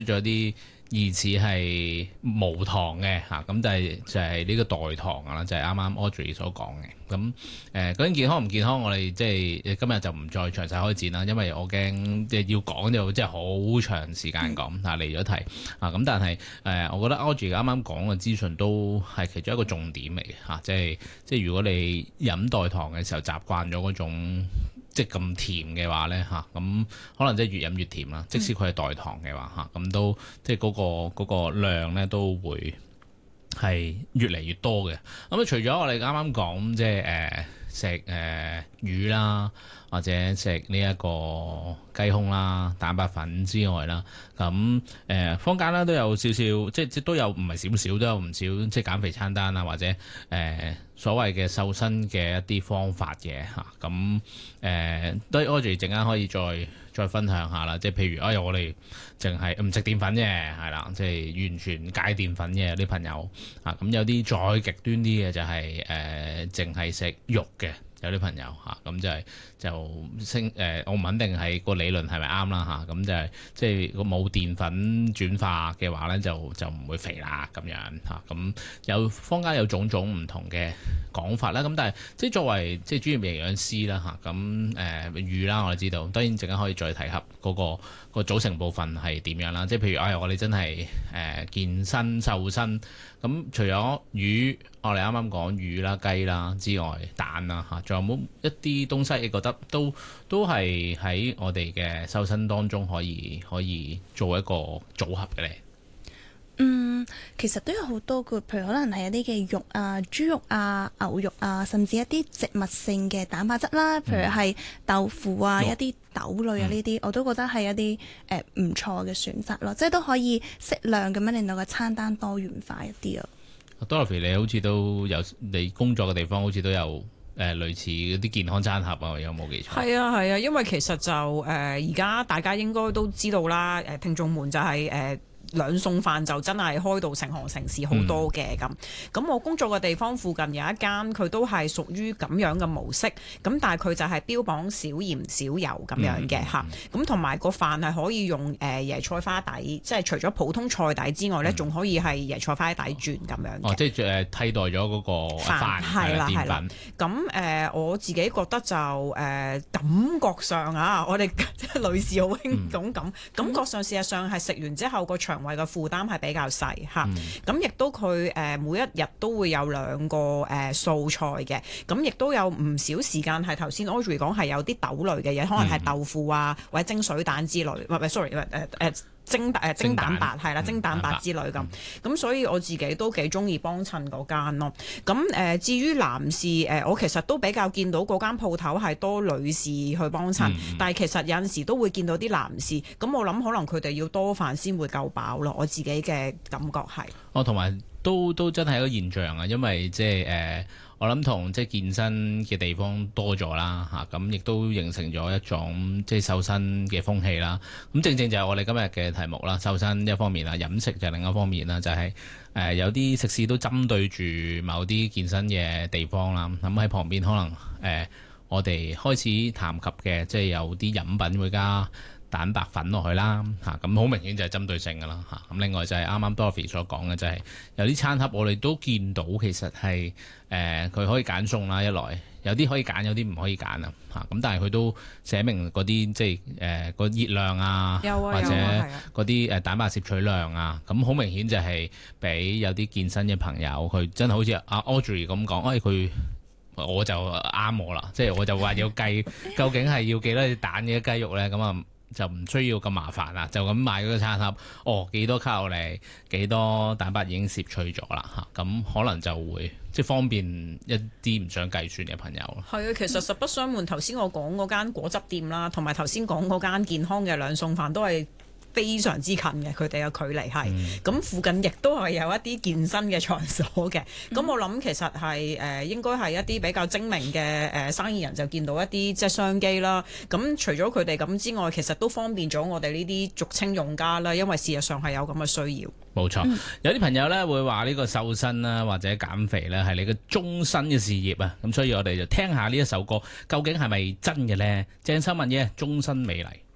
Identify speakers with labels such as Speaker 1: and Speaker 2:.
Speaker 1: 咗啲疑似係無糖嘅嚇，咁就係呢個代糖啦，就係啱啱 Audrey 所講嘅。咁究竟健康唔健康，我哋即係今日就唔再詳細開展啦，因為我驚即係要講就即係好長時間講嚇，離咗題啊。咁但係我覺得 Audrey 啱啱講嘅資訊都係其中一個重點嚟嘅嚇，即係如果你飲代糖嘅時候習慣咗嗰種即係咁甜嘅話呢，嚇，咁可能即係越飲越甜啦。即使佢係代糖嘅話嚇，咁都即係嗰個量呢都會係越嚟越多嘅。咁除咗我哋啱啱講即係食魚啦，或者食呢一個雞胸啦、蛋白粉之外啦，咁坊間咧都有少少，即都有唔係少少都有唔少即係減肥餐單啊，或者所謂嘅瘦身嘅一啲方法嘅嚇。咁都 Audrey 陣間可以再分享下啦。即係譬如我哋淨係唔食澱粉嘅係啦，即係完全戒澱粉嘅有啲朋友啊。咁有啲再極端啲嘅就係淨係食肉嘅。有啲朋友嚇，咁就升我唔肯定係個理論係咪啱啦嚇，咁就係即係個冇澱粉轉化嘅話咧，就唔會肥啦咁樣嚇。咁有坊間有種種唔同嘅講法啦，咁但係即係作為即係專業營養師啦嚇，咁魚啦我哋知道，當然陣間可以再提及嗰個組成部分係點樣啦。即係譬如我哋真係健身瘦身，咁除咗魚，我哋啱啱講魚啦、雞啦之外，蛋啦嚇，仲有冇一啲東西你覺得都係喺我哋嘅瘦身當中可以做一個組合嘅咧？
Speaker 2: 其實都有好多個，譬如可能係一啲嘅肉啊、豬肉啊、牛肉啊，甚至一啲植物性嘅蛋白質啦，譬如係豆腐啊、一啲豆類啊呢啲，我都覺得係一啲唔錯嘅選擇咯，即係都可以適量咁樣令到個餐單多元化一啲啊。
Speaker 1: Dorothy 你好似都有你工作嘅地方，好似都有類似嗰啲健康餐盒啊，有冇記錯？
Speaker 3: 係啊，因為其實就而家大家應該都知道啦，聽眾們就係兩餸飯就真係開到成行成市好多嘅咁。咁我工作嘅地方附近有一間，佢都係屬於咁樣嘅模式。咁但係佢就係標榜少鹽少油咁樣嘅嚇。咁同埋個飯係可以用椰菜花底，即係除咗普通菜底之外呢，仲可以係椰菜花底轉咁樣嘅。
Speaker 1: 即係替代咗嗰個飯係啦澱粉。
Speaker 3: 咁我自己覺得就感覺上啊，我哋即係女士好興咁感覺上事實上係食完之後個腸胃嘅負擔係比較細嚇，咁亦都佢每一日都會有2個素菜嘅，咁亦都有唔少時間係頭先 Audrey 講係有啲豆類嘅嘢，可能係豆腐啊或者蒸水蛋之類，唔係 sorry 蒸蛋白係啦，蒸蛋白之類咁所以我自己都幾中意幫襯嗰間咯。咁至於男士我其實都比較見到嗰間鋪頭係多女士去幫襯，但係其實有陣時都會見到啲男士，咁我諗可能佢哋要多飯先會夠飽咯。我自己嘅感覺係
Speaker 1: 同埋都真係一個現象啊，因為即係我諗同即係健身嘅地方多咗啦嚇，咁亦都形成咗一種即係瘦身嘅風氣啦。咁正正就係我哋今日嘅題目啦，瘦身一方面啦，飲食就另一方面啦，就係有啲食肆都針對住某啲健身嘅地方啦。咁喺旁邊可能我哋開始談及嘅，即係有啲飲品會加蛋白粉落去啦嚇，咁好明顯就係針對性噶啦嚇。咁另外就係啱啱 Dorothy 所講嘅，就係有啲餐盒我哋都見到其實係佢可以揀餸啦，一來有啲可以揀，有啲唔可以揀啊嚇。咁但係佢都寫明嗰啲即係個熱量啊，或者嗰啲蛋白攝取量啊，咁好明顯就係俾有啲健身嘅朋友，佢真係好似阿 Audrey 咁講，佢。我就啱我啦，即係我就話要計究竟係要幾多隻蛋嘅雞肉咧，咁啊就唔需要咁麻煩啦，就咁買嗰個餐盒，幾多卡路里，幾多蛋白已經攝取咗啦嚇，咁可能就會即係方便一啲唔想計算嘅朋友咯。
Speaker 3: 係啊，其實實不相瞞，頭先我講嗰間果汁店啦，同埋頭先講嗰間健康嘅兩餸飯都係非常之近嘅，佢哋嘅距離係咁附近亦都係有一啲健身嘅場所嘅。咁我諗其實係應該係一啲比較精明嘅生意人就見到一啲即係商機啦。咁除咗佢哋咁之外，其實都方便咗我哋呢啲俗稱用家啦，因為事實上係有咁嘅需要。
Speaker 1: 冇錯，有啲朋友咧會話呢個瘦身啦或者減肥咧係你嘅終身嘅事業啊。咁所以我哋就聽下呢一首歌，究竟係咪真嘅咧？鄭秀文嘅終身美麗。